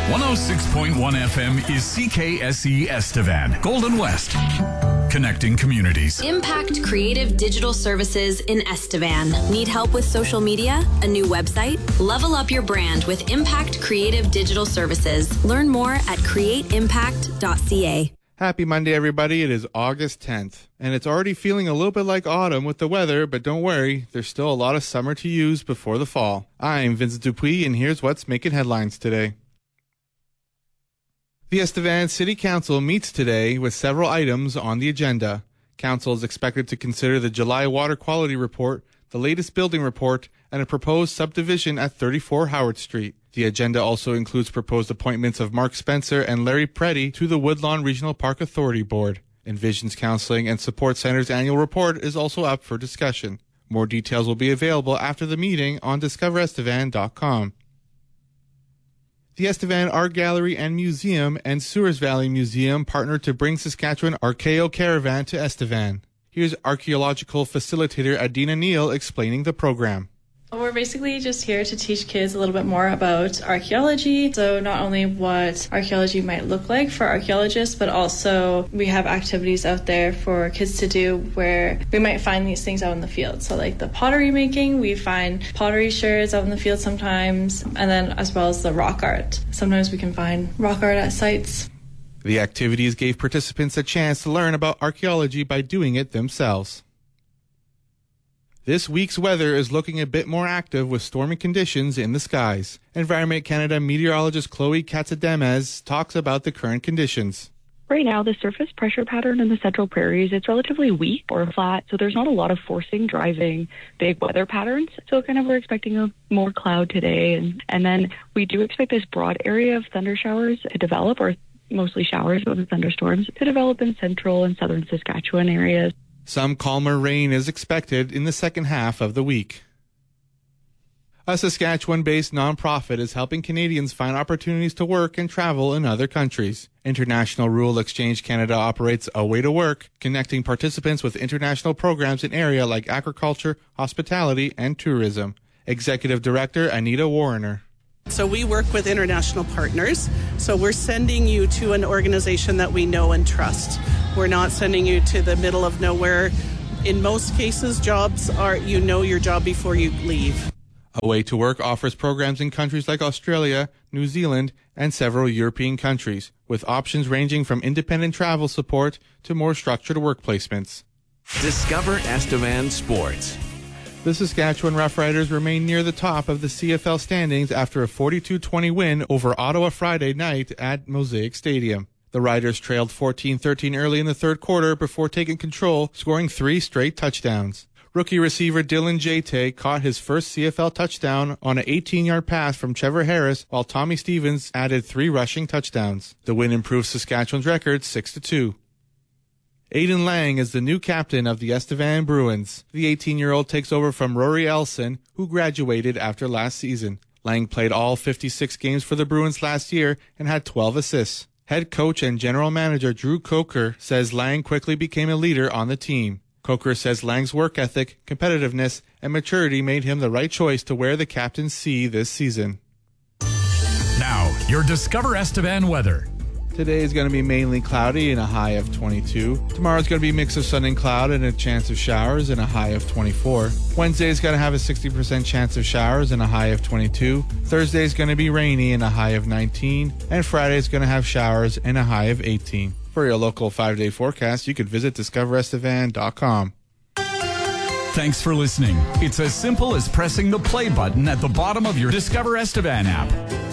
106.1 FM is CKSE Estevan, Golden West. Connecting communities. Impact Creative Digital Services in Estevan. Need help with social media? A new website? Level up your brand with Impact Creative Digital Services. Learn more at createimpact.ca. Happy Monday, everybody. It is August 10th, and it's already feeling a little bit like autumn with the weather, but don't worry, there's still a lot of summer to use before the fall. I'm Vincent Dupuis, and here's what's making headlines today. The Estevan City Council meets today with several items on the agenda. Council is expected to consider the July Water Quality Report, the latest building report, and a proposed subdivision at 34 Howard Street. The agenda also includes proposed appointments of Mark Spencer and Larry Preddy to the Woodlawn Regional Park Authority Board. Envisions Counseling and Support Center's annual report is also up for discussion. More details will be available after the meeting on discoverestevan.com. The Estevan Art Gallery and Museum and Sewers Valley Museum partnered to bring Saskatchewan Archaeo Caravan to Estevan. Here's archaeological facilitator Adina Neal explaining the program. We're basically just here to teach kids a little bit more about archaeology. So not only what archaeology might look like for archaeologists, but also we have activities out there for kids to do where we might find these things out in the field. So like the pottery making, we find pottery shards out in the field sometimes, and then as well as the rock art. Sometimes we can find rock art at sites. The activities gave participants a chance to learn about archaeology by doing it themselves. This week's weather is looking a bit more active with stormy conditions in the skies. Environment Canada meteorologist Chloe Katsademez talks about the current conditions. Right now, the surface pressure pattern in the Central Prairies, it's relatively weak or flat, so there's not a lot of forcing, driving, big weather patterns. So we're expecting a more cloud today. And then we do expect this broad area of thunder showers to develop, or mostly showers, but with thunderstorms, to develop in central and southern Saskatchewan areas. Some calmer rain is expected in the second half of the week. A Saskatchewan-based nonprofit is helping Canadians find opportunities to work and travel in other countries. International Rural Exchange Canada operates A Way to Work, connecting participants with international programs in areas like agriculture, hospitality, and tourism. Executive Director Anita Warrener. So we work with international partners. So we're sending you to an organization that we know and trust. We're not sending you to the middle of nowhere. In most cases, jobs are, you know your job before you leave. A Way to Work offers programs in countries like Australia, New Zealand, and several European countries, with options ranging from independent travel support to more structured work placements. Discover Estevan Sports. The Saskatchewan Roughriders remain near the top of the CFL standings after a 42-20 win over Ottawa Friday night at Mosaic Stadium. The Riders trailed 14-13 early in the third quarter before taking control, scoring 3 straight touchdowns. Rookie receiver Dylan Jate caught his first CFL touchdown on an 18-yard pass from Trevor Harris, while Tommy Stevens added 3 rushing touchdowns. The win improved Saskatchewan's record 6-2. Aidan Lang is the new captain of the Estevan Bruins. The 18-year-old takes over from Rory Elson, who graduated after last season. Lang played all 56 games for the Bruins last year and had 12 assists. Head coach and general manager Drew Coker says Lang quickly became a leader on the team. Coker says Lang's work ethic, competitiveness, and maturity made him the right choice to wear the captain's C this season. Now, your Discover Estevan weather. Today is going to be mainly cloudy and a high of 22. Tomorrow is going to be a mix of sun and cloud and a chance of showers and a high of 24. Wednesday is going to have a 60% chance of showers and a high of 22. Thursday is going to be rainy and a high of 19. And Friday is going to have showers and a high of 18. For your local 5-day forecast, you could visit discoverestevan.com. Thanks for listening. It's as simple as pressing the play button at the bottom of your Discover Estevan app.